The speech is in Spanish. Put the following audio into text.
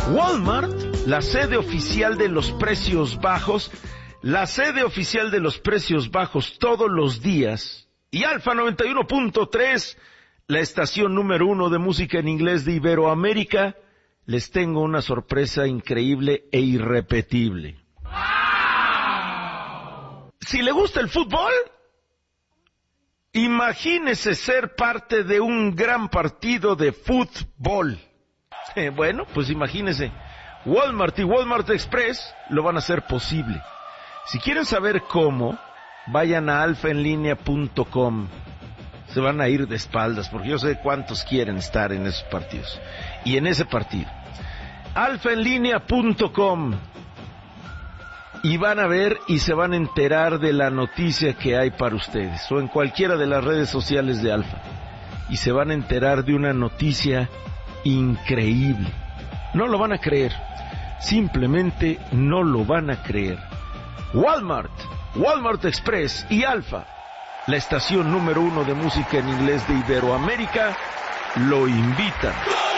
Walmart, la sede oficial de los precios bajos, la sede oficial de los precios bajos todos los días, y Alfa 91.3, la estación número 1 de música en inglés de Iberoamérica, les tengo una sorpresa increíble e irrepetible. Si le gusta el fútbol, imagínese ser parte de un gran partido de fútbol. Bueno, pues imagínese, Walmart y Walmart Express lo van a hacer posible. Si quieren saber cómo, vayan a alfaenlinea.com. Se van a ir de espaldas, porque yo sé cuántos quieren estar en esos partidos. Y en ese partido, alfaenlinea.com. Y van a ver y se van a enterar de la noticia que hay para ustedes, o en cualquiera de las redes sociales de Alfa. Y se van a enterar de una noticia increíble. No lo van a creer. Simplemente no lo van a creer. Walmart, Walmart Express y Alfa, la estación número 1 de música en inglés de Iberoamérica, lo invitan.